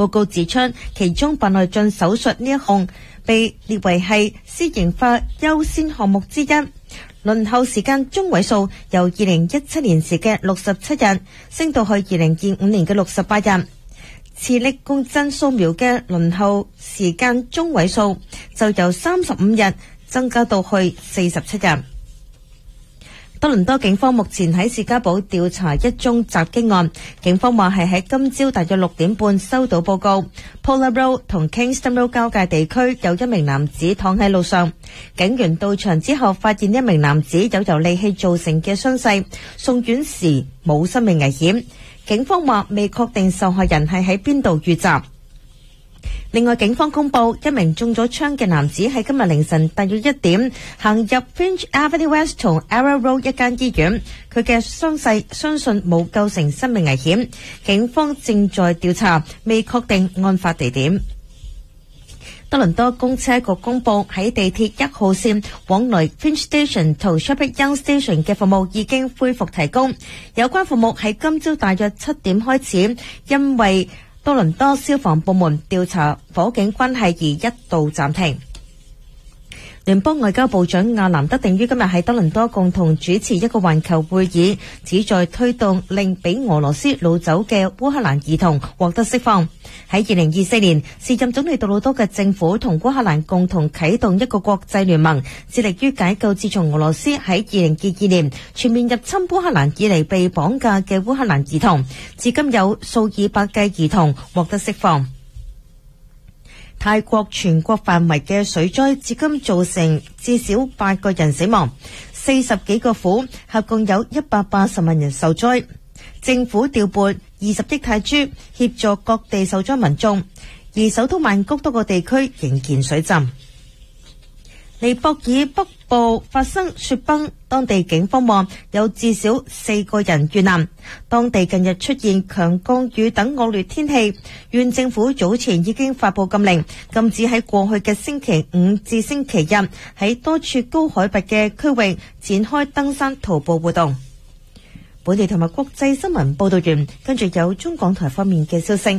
報告指出，其中白內障手術呢一項被列為係私營化優先項目之一。輪候時間中位數由2017年時嘅67日升到去2025年嘅68日。磁力共振掃描嘅輪候時間中位數就由35日增加到去47日。多倫多警方目前喺士嘉堡調查一宗襲擊案，警方話係喺今朝大約6點半收到報告。Polar Road 同 Kingston Road 交界地區有一名男子躺喺路上，警員到場之後發現一名男子有由利器造成嘅傷勢，送院時冇生命危險。警方話未確定受害人係喺邊度遇襲。另外，警方公布一名中咗槍嘅男子喺今日凌晨大約1點行入 Finch Avenue West 同 Arrow Road 一間醫院，佢嘅傷勢相信冇構成生命危險。警方正在調查，未確定案發地點。多倫多公車局公布喺地鐵1號線往來 Finch Station 同 Sheppard Yonge Station 嘅服務已經恢復提供。有關服務喺今朝大約7點開始，因為多倫多消防部門調查火警關係而一度暫停。聯邦外交部長亞南德定於今日喺多倫多共同主持一個環球會議，旨在推動令俾俄羅斯擄走嘅烏克蘭兒童獲得釋放。喺2024年，時任總理杜魯多嘅政府同烏克蘭共同啟動一個國際聯盟，致力於解救自從俄羅斯喺2022年全面入侵烏克蘭以嚟被綁架嘅烏克蘭兒童。至今有數以百計兒童獲得釋放。泰國全國範圍嘅水災至今造成至少8個人死亡，40幾個府，合共有180萬人受災。政府調撥20億泰銖協助各地受災民眾，而首都曼谷多個地區仍然水浸。尼泊爾北部發生雪崩，當地警方話有至少4個人遇難。當地近日出現強降雨等惡劣天氣，縣政府早前已經發布禁令，禁止喺過去嘅星期五至星期日喺多處高海拔嘅區域展開登山徒步活動。本地同埋國際新聞報道完，跟住有中港台方面嘅消息。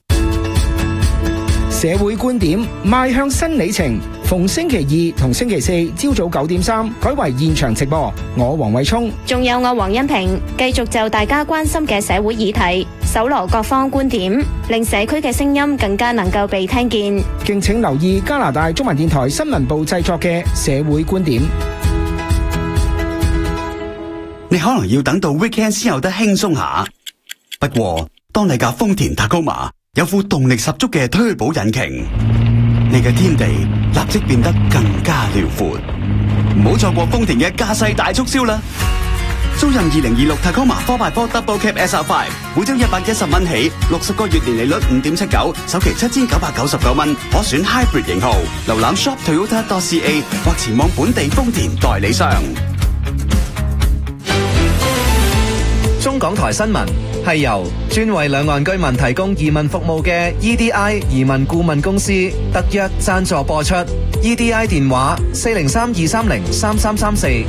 社會觀點邁向新里程，逢星期二同星期四朝早9點3改為現場直播。我黃偉聰， 仲有我黃欣平，繼續就大家關心嘅社會議題，搜羅各方觀點，令社區嘅聲音更加能夠被聽見。 敬請留意加拿大中文電台新聞部製作嘅社會觀點。 你可能要等到 weekend 先有得輕鬆下，不過當你架豐田 Tacoma 有副動力十足嘅推保引擎，你嘅天地立即變得更加遼闊。唔好錯過豐田嘅駕駛大促銷啦！租任2026 Tacoma 4x4 Double Cab SR5，每張110蚊起，60個月年利率5.79，首期7999蚊，可選 Hybrid 型號。瀏覽 shoptoyota.ca 或前往本地豐田代理商。 中港台新聞係由專為兩岸居民提供移民服務嘅 EDI 移民顧問公司特約贊助播出。EDI 電話403-230-3334。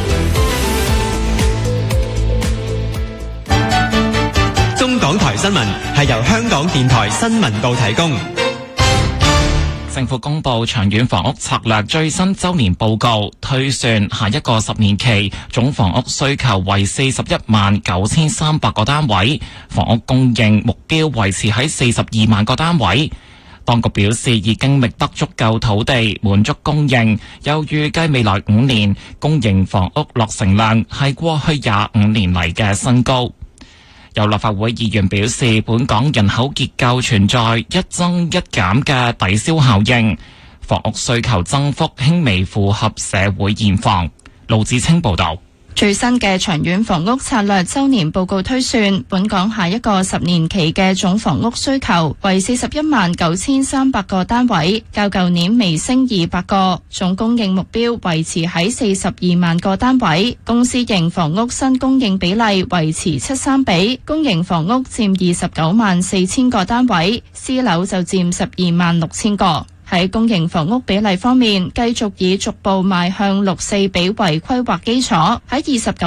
中港台新聞係由香港電台新聞部提供。政府公布長遠房屋策略最新周年報告，推算下一個10年期總房屋需求為419300個單位，房屋供應目標維持喺42萬個單位。當局表示已經覓得足夠土地滿足供應，又預計未來5年公營房屋落成量係過去25年嚟嘅新高。有立法會議員表示，本港人口結構存在一增一減嘅抵消效應，房屋需求增幅輕微符合社會現況。盧志清報導。 最新嘅長遠房屋策略周年報告推算，本港下一個10年期嘅總房屋需求為419300個單位，較舊年微升200個，總供應目標維持喺42萬個單位。公私營房屋新供應比例維持7:3比，公營房屋佔294000個單位，私樓就佔126,000個。喺公營房屋比例方面，繼續以逐步邁向6:4比為規劃基礎。喺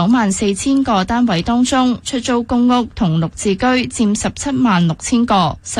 294000個單位當中，出租公屋同綠置居佔176000個，